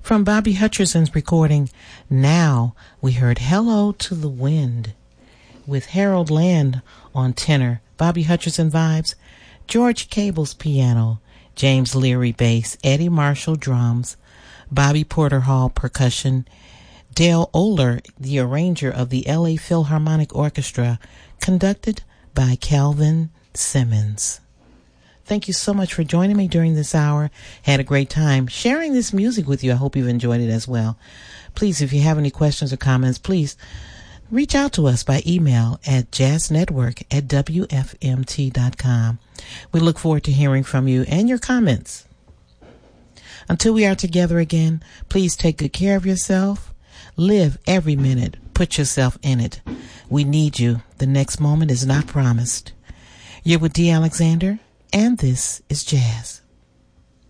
From Bobby Hutcherson's recording, Now, we heard Hello to the Wind with Harold Land on tenor, Bobby Hutcherson vibes, George Cable's piano, James Leary bass, Eddie Marshall drums, Bobby Porter Hall percussion, Dale Oler, the arranger of the LA Philharmonic Orchestra, conducted by Calvin Simmons. Thank you so much for joining me during this hour. Had a great time sharing this music with you. I hope you've enjoyed it as well. Please, if you have any questions or comments, please reach out to us by email at jazznetwork@wfmt.com. We look forward to hearing from you and your comments. Until we are together again, please take good care of yourself. Live every minute. Put yourself in it. We need you. The next moment is not promised. You're with D. Alexander, and this is Jazz.